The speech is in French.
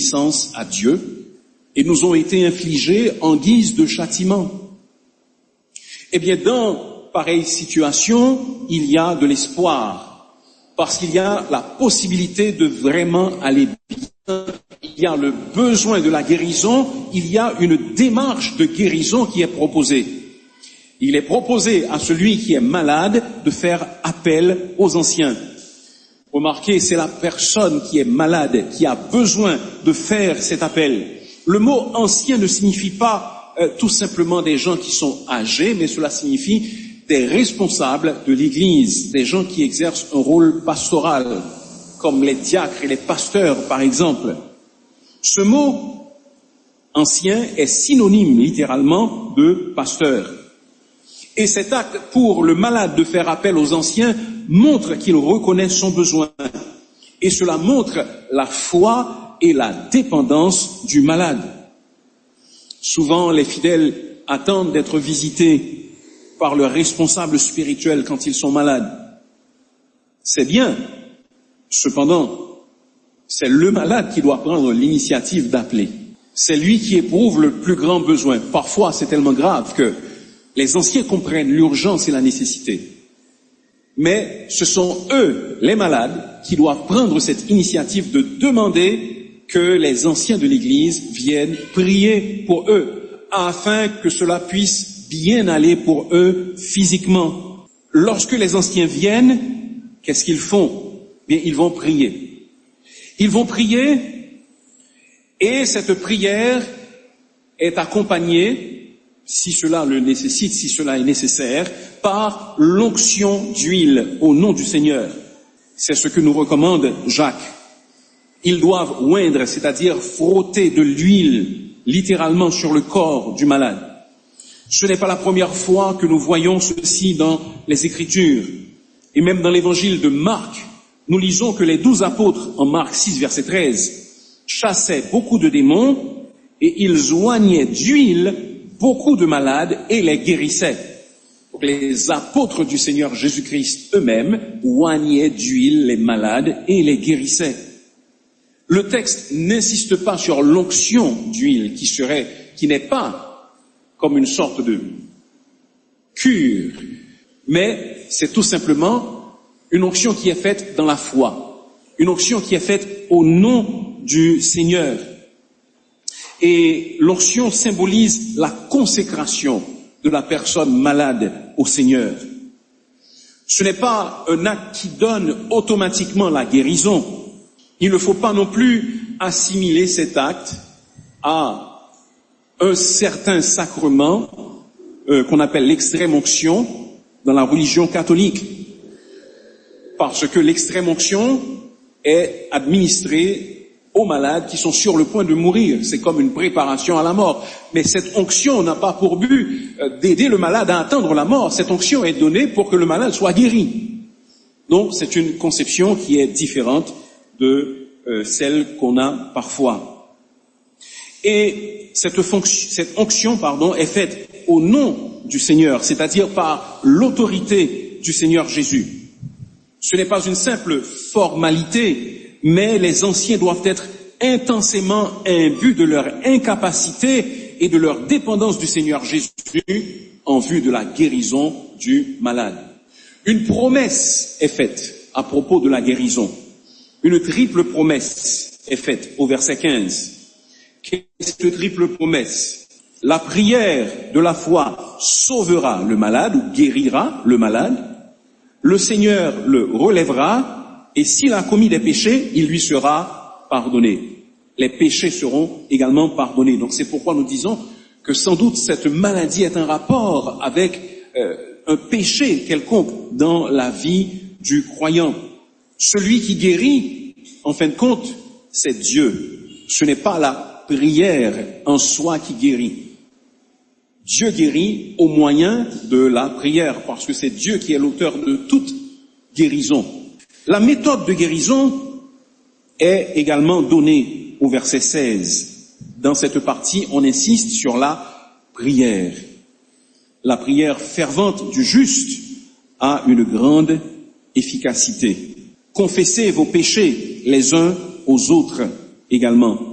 désobéissance à Dieu et nous ont été infligés en guise de châtiment. Eh bien, dans pareille situation, il y a de l'espoir, parce qu'il y a la possibilité de vraiment aller bien. Il y a le besoin de la guérison, il y a une démarche de guérison qui est proposée. Il est proposé à celui qui est malade de faire appel aux anciens. Remarquez, c'est la personne qui est malade qui a besoin de faire cet appel. Le mot ancien ne signifie pas tout simplement des gens qui sont âgés, mais cela signifie des responsables de l'Église, des gens qui exercent un rôle pastoral, comme les diacres et les pasteurs, par exemple. Ce mot ancien est synonyme littéralement de pasteur. Et cet acte pour le malade de faire appel aux anciens montre qu'il reconnaît son besoin. Et cela montre la foi et la dépendance du malade. Souvent, les fidèles attendent d'être visités par leur responsable spirituel quand ils sont malades. C'est bien. Cependant, c'est le malade qui doit prendre l'initiative d'appeler. C'est lui qui éprouve le plus grand besoin. Parfois, c'est tellement grave que les anciens comprennent l'urgence et la nécessité. Mais ce sont eux, les malades, qui doivent prendre cette initiative de demander que les anciens de l'Église viennent prier pour eux, afin que cela puisse bien aller pour eux physiquement. Lorsque les anciens viennent, qu'est-ce qu'ils font? Bien, ils vont prier. Ils vont prier, et cette prière est accompagnée, si cela le nécessite, si cela est nécessaire, par l'onction d'huile au nom du Seigneur. C'est ce que nous recommande Jacques. Ils doivent oindre, c'est-à-dire frotter de l'huile littéralement sur le corps du malade. Ce n'est pas la première fois que nous voyons ceci dans les Écritures. Et même dans l'évangile de Marc, nous lisons que les 12 apôtres, en Marc 6, verset 13, chassaient beaucoup de démons et ils oignaient d'huile beaucoup de malades et les guérissaient. Donc les apôtres du Seigneur Jésus-Christ eux-mêmes oignaient d'huile les malades et les guérissaient. Le texte n'insiste pas sur l'onction d'huile qui n'est pas comme une sorte de cure, mais c'est tout simplement une onction qui est faite dans la foi, une onction qui est faite au nom du Seigneur. Et l'onction symbolise la consécration de la personne malade au Seigneur. Ce n'est pas un acte qui donne automatiquement la guérison. Il ne faut pas non plus assimiler cet acte à un certain sacrement qu'on appelle l'extrême onction dans la religion catholique. Parce que l'extrême onction est administrée aux malades qui sont sur le point de mourir. C'est comme une préparation à la mort. Mais cette onction n'a pas pour but d'aider le malade à attendre la mort. Cette onction est donnée pour que le malade soit guéri. Donc c'est une conception qui est différente de celle qu'on a parfois. Et cette onction, est faite au nom du Seigneur, c'est-à-dire par l'autorité du Seigneur Jésus. Ce n'est pas une simple formalité, mais les anciens doivent être intensément imbus de leur incapacité et de leur dépendance du Seigneur Jésus en vue de la guérison du malade. Une promesse est faite à propos de la guérison. Une triple promesse est faite au verset 15. Qu'est-ce que cette triple promesse? La prière de la foi sauvera le malade ou guérira le malade. Le Seigneur le relèvera et s'il a commis des péchés, il lui sera pardonné. Les péchés seront également pardonnés. Donc c'est pourquoi nous disons que sans doute cette maladie est un rapport avec un péché quelconque dans la vie du croyant. Celui qui guérit, en fin de compte, c'est Dieu. Ce n'est pas la prière en soi qui guérit. Dieu guérit au moyen de la prière, parce que c'est Dieu qui est l'auteur de toute guérison. La méthode de guérison est également donnée au verset 16. Dans cette partie, on insiste sur la prière. La prière fervente du juste a une grande efficacité. Confessez vos péchés les uns aux autres également.